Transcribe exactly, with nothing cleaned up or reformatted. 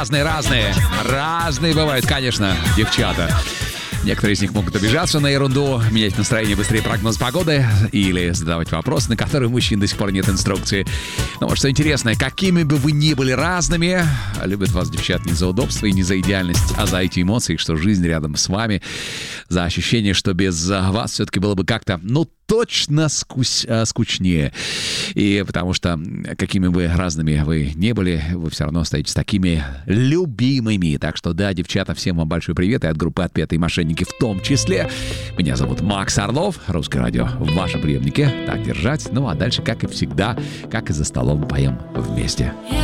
разные-разные. Разные бывают, конечно, девчата. Некоторые из них могут обижаться на ерунду, менять настроение быстрее прогноз погоды или задавать вопросы, на которые у мужчин до сих пор нет инструкции. Но вот что интересно, какими бы вы ни были разными, любят вас девчат не за удобство и не за идеальность, а за эти эмоции, что жизнь рядом с вами, за ощущение, что без вас все-таки было бы как-то, ну, точно скусь, скучнее. И потому что какими бы разными вы не были, вы все равно остаетесь такими любимыми. Так что да, девчата, всем вам большой привет и от группы «Отпетые мошенники» в том числе. Меня зовут Макс Орлов, Русское радио в вашем приемнике. Так держать. Ну а дальше, как и всегда, как и за столом, поем вместе.